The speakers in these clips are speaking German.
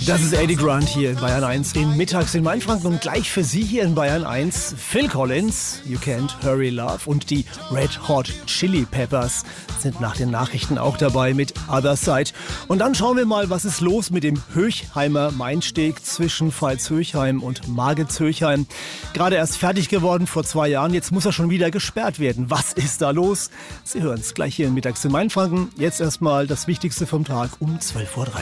Das ist Eddie Grant hier in Bayern 1, den Mittags in Mainfranken und gleich für Sie hier in Bayern 1 Phil Collins, You Can't Hurry Love und die Red Hot Chili Peppers sind nach den Nachrichten auch dabei mit Other Side. Und dann schauen wir mal, was ist los mit dem Höchheimer Mainsteg zwischen Pfalz-Höchheim und Margitz-Höchheim. Gerade erst fertig geworden vor 2 Jahren, jetzt muss er schon wieder gesperrt werden. Was ist da los? Sie hören es gleich hier in Mittags in Mainfranken. Jetzt erstmal das Wichtigste vom Tag um 12.30 Uhr.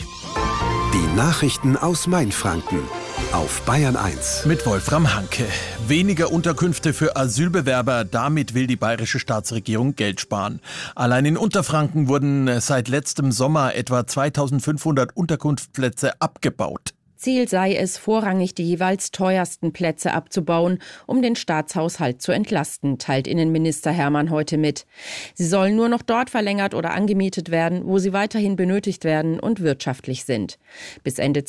Die Nachrichten aus Mainfranken auf Bayern 1. Mit Wolfram Hanke. Weniger Unterkünfte für Asylbewerber, damit will die bayerische Staatsregierung Geld sparen. Allein in Unterfranken wurden seit letztem Sommer etwa 2500 Unterkunftsplätze abgebaut. Ziel sei es, vorrangig die jeweils teuersten Plätze abzubauen, um den Staatshaushalt zu entlasten, teilt Innenminister Hermann heute mit. Sie sollen nur noch dort verlängert oder angemietet werden, wo sie weiterhin benötigt werden und wirtschaftlich sind. Bis Ende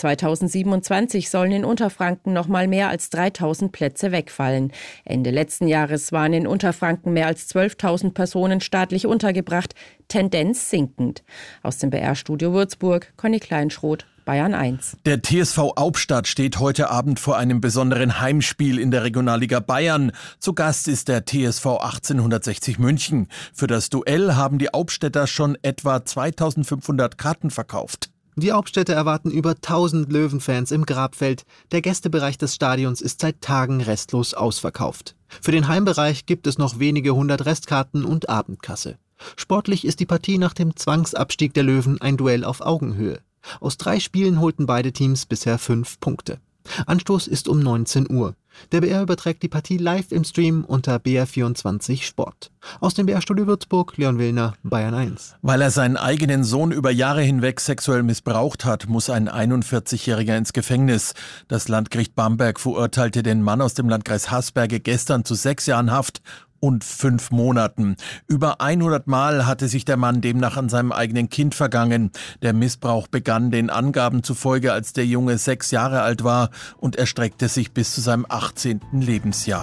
2027 sollen in Unterfranken noch mal mehr als 3000 Plätze wegfallen. Ende letzten Jahres waren in Unterfranken mehr als 12.000 Personen staatlich untergebracht, Tendenz sinkend. Aus dem BR-Studio Würzburg, Conny Kleinschroth, Bayern 1. Der TSV Aubstadt steht heute Abend vor einem besonderen Heimspiel in der Regionalliga Bayern. Zu Gast ist der TSV 1860 München. Für das Duell haben die Aubstädter schon etwa 2500 Karten verkauft. Die Aubstädter erwarten über 1000 Löwenfans im Grabfeld. Der Gästebereich des Stadions ist seit Tagen restlos ausverkauft. Für den Heimbereich gibt es noch wenige 100 Restkarten und Abendkasse. Sportlich ist die Partie nach dem Zwangsabstieg der Löwen ein Duell auf Augenhöhe. Aus 3 Spielen holten beide Teams bisher 5 Punkte. Anstoß ist um 19 Uhr. Der BR überträgt die Partie live im Stream unter BR24 Sport. Aus dem BR-Studio Würzburg, Leon Willner, Bayern 1. Weil er seinen eigenen Sohn über Jahre hinweg sexuell missbraucht hat, muss ein 41-Jähriger ins Gefängnis. Das Landgericht Bamberg verurteilte den Mann aus dem Landkreis Haßberge gestern zu 6 Jahren Haft und 5 Monaten. Über 100 Mal hatte sich der Mann demnach an seinem eigenen Kind vergangen. Der Missbrauch begann den Angaben zufolge, als der Junge 6 Jahre alt war und erstreckte sich bis zu seinem 18. Lebensjahr.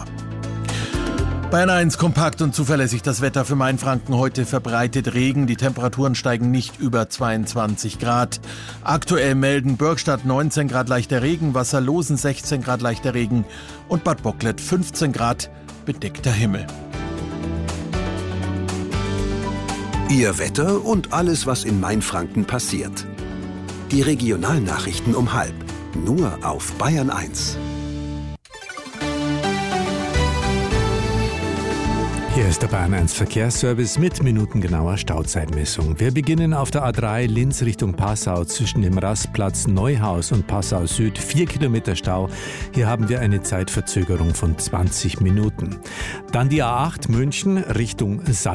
Bayern 1, kompakt und zuverlässig das Wetter für Mainfranken. Heute verbreitet Regen, die Temperaturen steigen nicht über 22 Grad. Aktuell melden Bürgstadt 19 Grad leichter Regen, Wasserlosen 16 Grad leichter Regen und Bad Bocklet 15 Grad bedeckter Himmel. Ihr Wetter und alles, was in Mainfranken passiert. Die Regionalnachrichten um 12:30. Nur auf Bayern 1. Hier ist der Bayern 1 Verkehrsservice mit minutengenauer Stauzeitmessung. Wir beginnen auf der A3 Linz Richtung Passau zwischen dem Rastplatz Neuhaus und Passau Süd. 4 Kilometer Stau. Hier haben wir eine Zeitverzögerung von 20 Minuten. Dann die A8 München Richtung Salzburg.